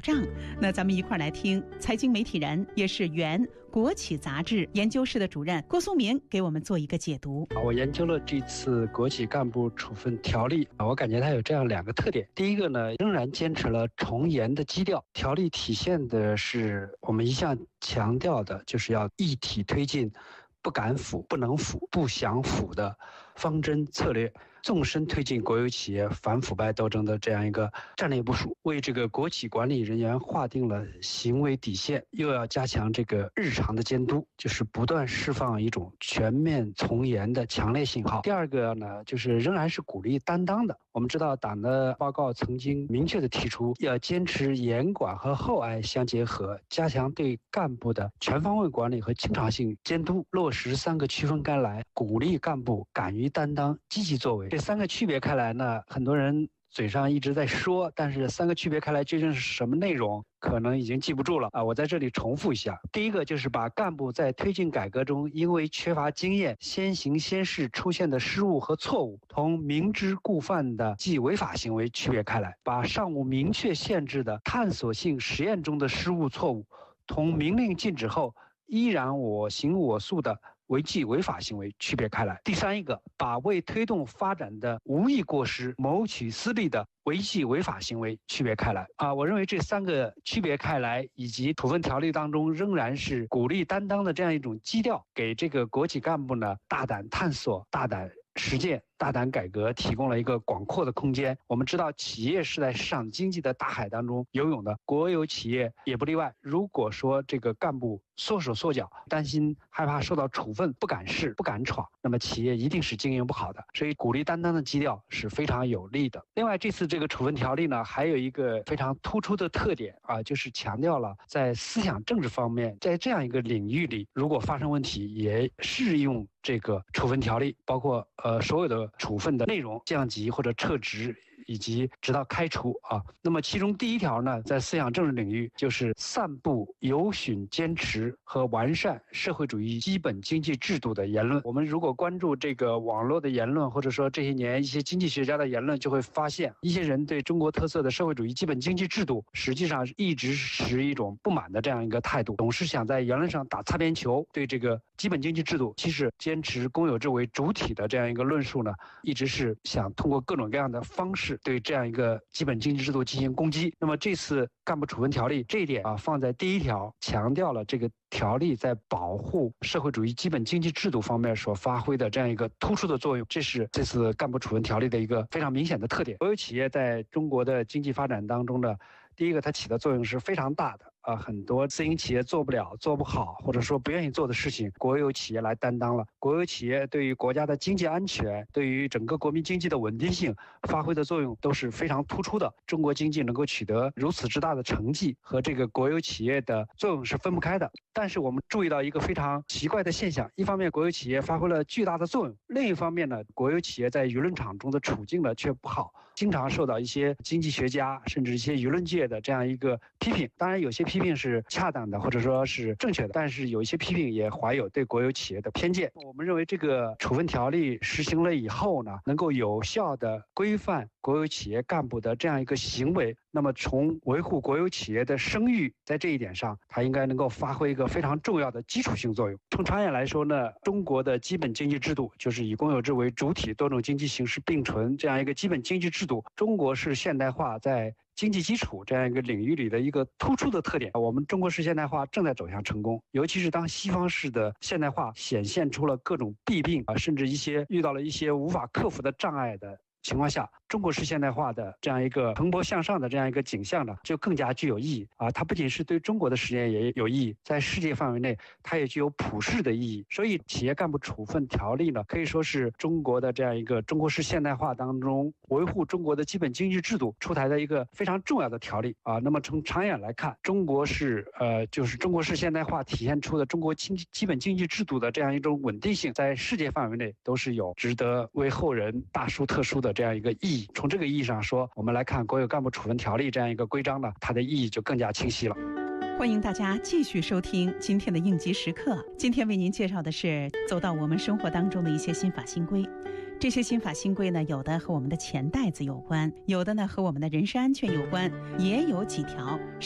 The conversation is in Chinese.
障。那咱们一块儿来听财经媒体人，也是原国企杂志研究室的主任郭松明给我们做一个解读。 我研究了这次国企干部处分条例，我感觉它有这样2个特点。第一个呢，仍然坚持了从严的基调，条例体现的是我们一向强调的，就是要一体推进不敢腐、不能腐、不想腐的方针策略，纵深推进国有企业反腐败斗争的这样一个战略部署，为这个国企管理人员划定了行为底线，又要加强这个日常的监督，就是不断释放一种全面从严的强烈信号。第二个呢，就是仍然是鼓励担当的。我们知道党的报告曾经明确的提出，要坚持严管和厚爱相结合，加强对干部的全方位管理和经常性监督，落实3个区分开来，鼓励干部敢于担当、积极作为。这3个区别开来呢，很多人嘴上一直在说，但是3个区别开来究竟是什么内容，可能已经记不住了啊！我在这里重复一下。第一个就是把干部在推进改革中因为缺乏经验、先行先试出现的失误和错误，同明知故犯的即违法行为区别开来，把尚无明确限制的探索性实验中的失误错误，同明令禁止后依然我行我素的违纪违法行为区别开来。第三一个，把为推动发展的无意过失谋取私利的违纪违法行为区别开来我认为这3个区别开来，以及处分条例当中仍然是鼓励担当的这样一种基调，给这个国企干部呢大胆探索、大胆实践、大胆改革提供了一个广阔的空间。我们知道，企业是在市场经济的大海当中游泳的，国有企业也不例外。如果说这个干部缩手缩脚，担心害怕受到处分，不敢试、不敢闯，那么企业一定是经营不好的。所以鼓励担当的基调是非常有利的。另外，这次这个处分条例呢，还有一个非常突出的特点就是强调了在思想政治方面，在这样一个领域里，如果发生问题，也适用这个处分条例，包括所有的处分的内容，降级或者撤职，以及直到开除那么其中第1条呢，在思想政治领域就是散布有循坚持和完善社会主义基本经济制度的言论。我们如果关注这个网络的言论，或者说这些年一些经济学家的言论，就会发现一些人对中国特色的社会主义基本经济制度实际上一直持一种不满的这样一个态度，总是想在言论上打擦边球，对这个基本经济制度其实坚持公有制为主体的这样一个论述呢，一直是想通过各种各样的方式对这样一个基本经济制度进行攻击。那么这次干部处分条例这一点放在第1条，强调了这个条例在保护社会主义基本经济制度方面所发挥的这样一个突出的作用，这是这次干部处分条例的一个非常明显的特点。国有企业在中国的经济发展当中呢，第一个它起的作用是非常大的很多私营企业做不了、做不好，或者说不愿意做的事情，国有企业来担当了。国有企业对于国家的经济安全、对于整个国民经济的稳定性发挥的作用都是非常突出的。中国经济能够取得如此之大的成绩，和这个国有企业的作用是分不开的。但是我们注意到一个非常奇怪的现象，一方面国有企业发挥了巨大的作用，另一方面呢，国有企业在舆论场中的处境呢却不好，经常受到一些经济学家甚至一些舆论界的这样一个批评。当然有些批评是恰当的或者说是正确的，但是有一些批评也怀有对国有企业的偏见。我们认为这个处分条例实行了以后呢，能够有效的规范国有企业干部的这样一个行为，那么从维护国有企业的声誉，在这一点上它应该能够发挥一个非常重要的基础性作用。从长远来说呢，中国的基本经济制度就是以公有制为主体，多种经济形式并存这样一个基本经济制度，中国式现代化在经济基础这样一个领域里的一个突出的特点。我们中国式现代化正在走向成功，尤其是当西方式的现代化显现出了各种弊病甚至遇到了一些无法克服的障碍的情况下，中国式现代化的这样一个蓬勃向上的这样一个景象呢，就更加具有意义它不仅是对中国的实验也有意义，在世界范围内它也具有普世的意义。所以企业干部处分条例呢，可以说是中国的这样一个中国式现代化当中维护中国的基本经济制度出台的一个非常重要的条例那么从长远来看，中国式现代化体现出的中国基本经济制度的这样一种稳定性，在世界范围内都是有值得为后人大书特书的这样一个意义。从这个意义上说，我们来看国有干部处分条例这样一个规章呢，它的意义就更加清晰了。 欢迎大家继续收听今天的应急时刻。今天为您介绍的是走到我们生活当中的一些新法新规。这些新法新规呢，有的和我们的钱袋子有关，有的呢和我们的人身安全有关，也有几条